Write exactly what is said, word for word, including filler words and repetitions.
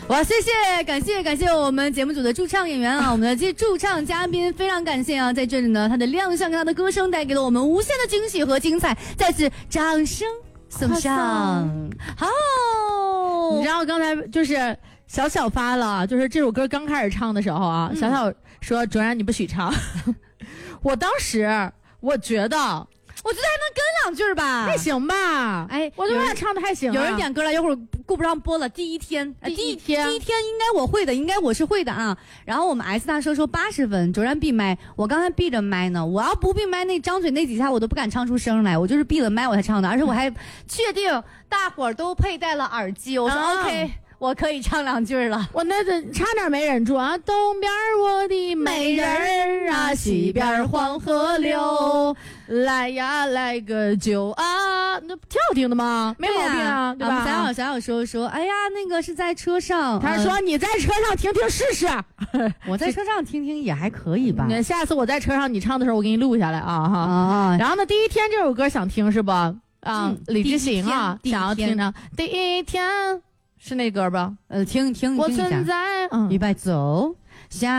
哇，谢谢，感谢感谢我们节目组的驻唱演员啊，我们的这驻唱嘉宾非常感谢啊，在这里呢，他的亮相跟他的歌声带给了我们无限的惊喜和精彩，再次掌声送上。好， 你知道刚才就是小小发了，就是这首歌刚开始唱的时候啊，嗯、小小说卓然你不许唱，我当时我觉得。 我觉得还能跟两句吧， 还行吧。 哎， 我觉得唱的还行、啊。 有人点歌了，一会儿顾不上播了。第一天， 第一天， 第一天应该我会的，应该我是会的啊。然后我们 S 大说说八十分，卓然闭麦，我刚才闭着麦呢。我要不闭麦，那张嘴那几下我都不敢唱出声来，我就是闭了麦我才唱的，而且我还确定大伙儿都佩戴了耳机。我说、啊、OK。我可以唱两句了， 我那差点没忍住啊！东边我的美人儿啊，西边黄河流，来呀来个酒啊，那挺好听的吗？没毛病啊，对吧？ 小小小小说说，哎呀，那个是在车上， 他说你在车上听听试试， 我在车上听听也还可以吧。 下次我在车上你唱的时候，我给你录下来啊哈。啊，然后呢，第一天这首歌想听是吧？啊，嗯、李志行啊，想要听的第一天。是那歌吧？ 呃，听听我存在， 嗯，预备走，下。